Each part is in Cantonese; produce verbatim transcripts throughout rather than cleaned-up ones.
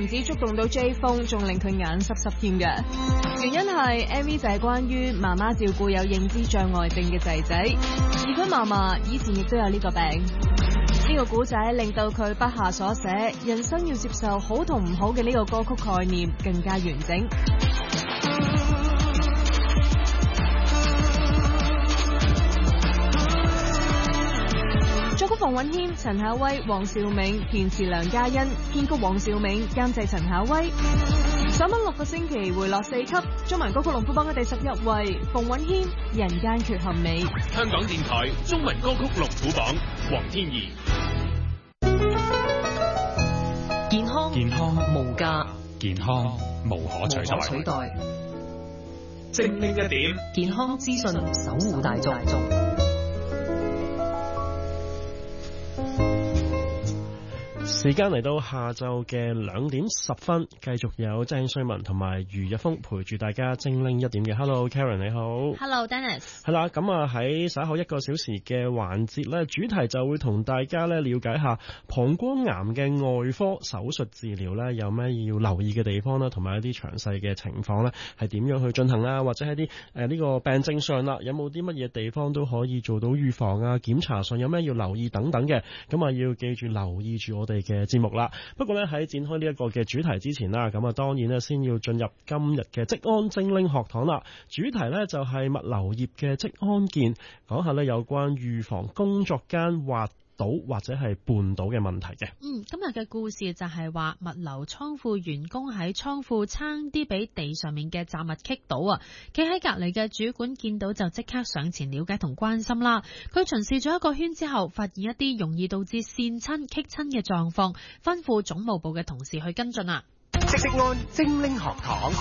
唔止觸動到 J 風，仲令佢眼濕濕添嘅。原因係 M V 就係關於媽媽照顧有認知障礙症嘅仔仔，而佢嫲嫲以前亦都有呢個病。呢個古仔令到佢筆下所寫人生要接受好同唔好嘅呢個歌曲概念更加完整。作曲馮允謙、陳巧威、黃兆銘，填詞梁嘉欣，編曲黃兆銘，監製陳巧威。上榜六個星期回落四級，中文歌曲龍虎榜嘅第十一位，馮允謙《人間缺陷美》。 香港電台中文歌曲龍虎榜，黃天怡。 健康健康無價， 健康無可取代。 取代精靈一點， 健康資訊守護大眾。 時間嚟到下晝嘅兩點十分，繼續有鄭瑞文同埋余日峰陪住大家精靈一點嘅。Hello Karen 你好。 Hello Dennis。 係啦，咁啊喺稍後一個小時嘅環節咧，主題就會同大家咧了解下膀胱癌嘅外科手術治療咧有咩要留意嘅地方啦，同埋一啲詳細嘅情況咧係點樣去進行啦，或者喺啲誒呢個病症上啦，有冇啲乜嘢地方都可以做到預防啊，檢查上有咩要留意等等嘅，咁啊要記住留意住我哋嘅節目啦。不過咧喺展開呢一個嘅主題之前啦，咁啊當然咧先要進入今日嘅職安精靈學堂啦。主題咧就係物流業嘅職安健，講下咧有關預防工作間滑倒或者係絆倒嘅問題嘅。 嗯，今日嘅故事就係話物流倉庫員工喺倉庫差啲俾地上面嘅雜物棘到啊！企喺隔籬嘅主管見到就即刻上前了解同關心啦。佢巡視咗一個圈之後，發現一啲容易導致跣親棘親嘅狀況，吩咐總務部嘅同事去跟進啊。 職安精靈學堂。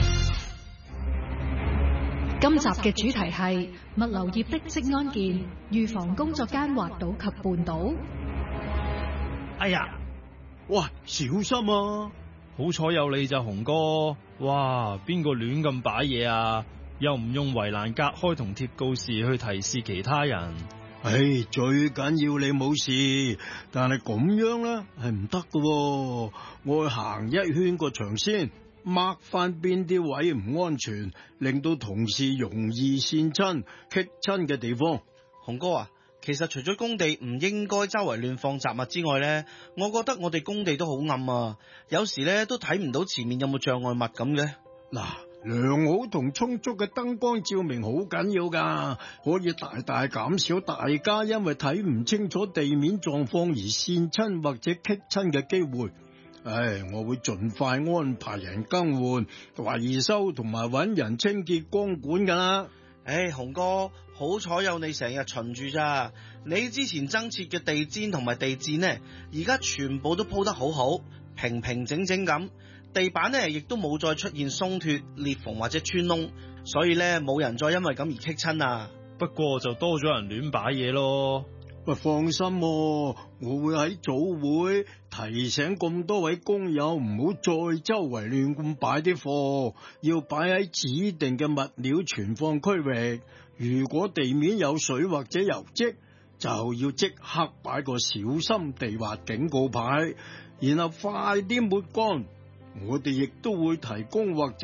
今集嘅主題係物流業的職安健，預防工作間滑倒及絆倒。 哎呀，喂，小心啊！好彩有你咋，紅哥。哇，邊個亂咁擺嘢啊？又唔用圍欄隔開同貼告示去提示其他人。 唉，最緊要你冇事，但係咁樣咧係唔得㗎。我去行一圈個場先。mark 翻邊啲位唔安全，令到同事容易跣親、棘親嘅地方。 洪哥啊，其實除咗工地唔應該周圍亂放雜物之外呢，我覺得我哋工地都好暗啊，有時呢都睇唔到前面有冇障礙物咁嘅。 嗱，良好同充足嘅燈光照明好緊要噶，可以大大減少大家因為睇唔清楚地面狀況而跣親或者棘親嘅機會。唉，我會盡快安排人更換、維修同埋搵人清潔光管噶啦。 唉，洪哥，好彩有你成日巡住咋。你之前增設嘅地氈同埋地墊呢，而家全部都鋪得好好，平平整整咁。地板呢亦都冇再出現鬆脫、裂縫或者穿窿，所以呢冇人再因為咁而棘親啊。 不過就多咗人亂擺嘢咯。 喂，放心喎，我會喺早會提醒咁多位工友唔好再周圍亂咁擺啲貨，要擺喺指定嘅物料存放區域。如果地面有水或者油漬，就要即刻擺個小心地滑警告牌，然後快啲抹乾。我哋亦都會提供或者